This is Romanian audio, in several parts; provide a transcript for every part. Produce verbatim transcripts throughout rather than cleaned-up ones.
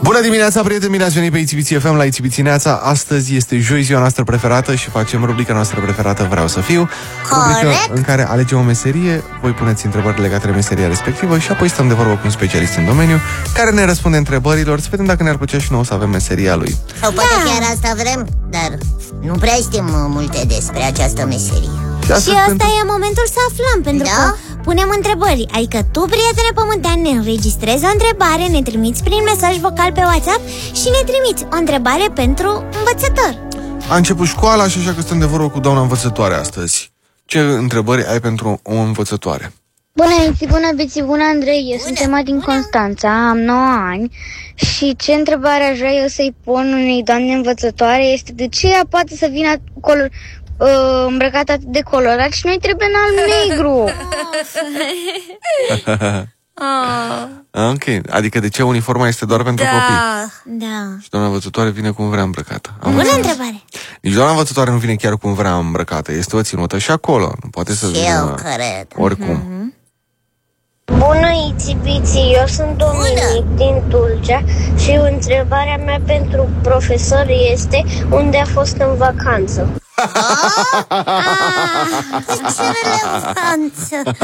Bună dimineața, prieteni, bine ați venit pe Itibiții F M la Itibiții Neața. Astăzi este joi, ziua noastră preferată și facem rubrica noastră preferată Vreau să fiu. Rubrica în care alegem o meserie, voi puneți întrebări legate de meseria respectivă și apoi stăm de vorbă cu un specialist în domeniu care ne răspunde întrebărilor, să vedem dacă ne-ar plăcea și nouă să avem meseria lui. Sau poate da. chiar asta vrem, dar nu prea știm multe despre această meserie. Și, și asta pentru... e momentul să aflăm, pentru da? că punem întrebări. Adică tu, prietene pământean, ne înregistrezi o întrebare, ne trimiți prin mesaj vocal pe WhatsApp și ne trimiți o întrebare pentru învățător. A început școala și așa că stăm de vorbă cu doamna învățătoare astăzi. Ce întrebări ai pentru o învățătoare? Bună, Iți, bună, Biți, bună, Andrei. Eu sunt Emma din Constanța, am nouă ani. Și ce întrebare aș vrea eu să-i pun unei doamne învățătoare este de ce ea poate să vină color... Uh, îmbrăcat atât de colorat și noi trebuie în alb-negru. Ok, adică de ce uniforma este doar pentru da, copii? Da. Și doamna învățătoare vine cum vrea îmbrăcată. Bună întrebare. Nici doamna învățătoare nu vine chiar cum vrea îmbrăcată. Este o ținută și acolo. Nu poate să vină oricum. Mm-hmm. Bună, Itibiții, eu sunt Dominic din Tulcea și întrebarea mea pentru profesor este unde a fost în vacanță. Ah, ce relevanță!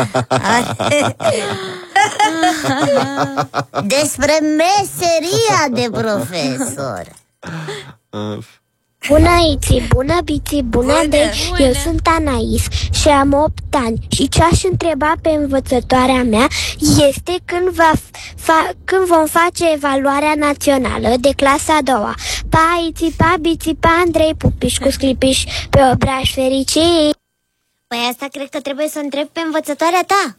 Despre meseria de profesor. Bună, Iți, bună, Biți, bună, Andrei. Eu sunt Anais și am opt ani. Și ce aș întreba pe învățătoarea mea este când, va fa când vom face evaluarea națională de clasa a doua. Pa, Iți, pa, Biți, pa, Andrei, pupiș cu sclipiș pe obraș fericit. Păi asta cred că trebuie să întreb pe învățătoarea ta.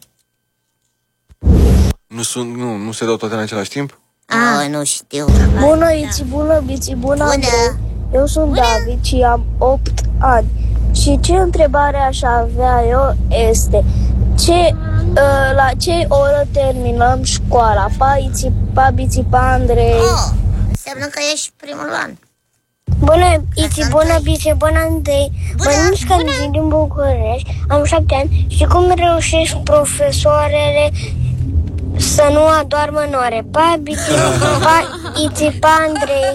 Nu, sunt, nu, nu se dau toate în același timp? Ah, nu știu. Bună, Iți, bună, Biți, bună, bună. Andrei. Eu sunt Bună. David și am opt ani. Și ce întrebare aș avea eu este ce, uh, la ce oră terminăm școala? Pa, Iți, pa, Biți, pa, Andrei. Oh, înseamnă că ești primul an. Bună, Iți, bună, Biți, bună, Andrei. Mă numesc Scandin din București, am șapte ani. Și cum reușesc profesoarele să nu adoarmă în ore? Pa, Biți, pa, Iți, pa, Andrei.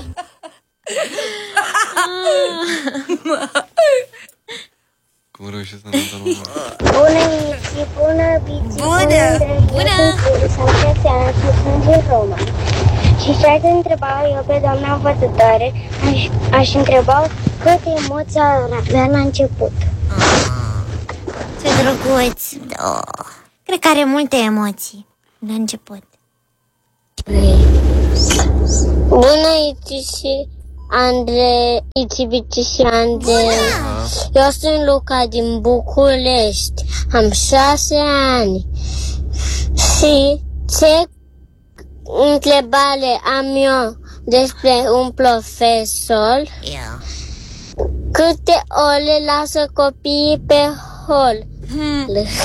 Cum reușesc să nu adorm? Bună, Iți, bună, Biți, bună, bună. Eu sunt din Roma. Și ce aș întreba eu pe doamna învățătoare, aș, aș întreba câte emoții ar avea la început. Ce drăguț. Da. Cred că are multe emoții la început. Bună, Iți și Andrei, Iți, Bici și Andrei. Eu sunt Luca din București, am șase ani. Și ce întrebare am eu despre un profesor? Yeah. Câte ore lasă copiii pe hol? Hmm.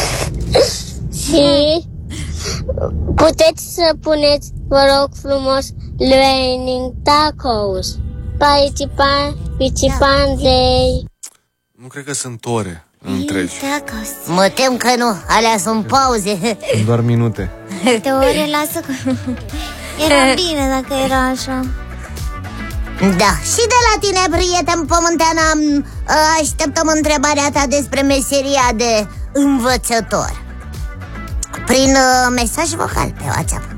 Și puteți să puneți, vă rog frumos, Raining Tacos. Participa, participantei. Nu cred că sunt ore întregi. Mă tem că nu, alea sunt pauze. Sunt doar minute. Câte ore lasă. Era bine dacă era așa. Da, și de la tine, prieten pământean, așteptăm întrebarea ta despre meseria de învățător prin uh, mesaj vocal pe WhatsApp.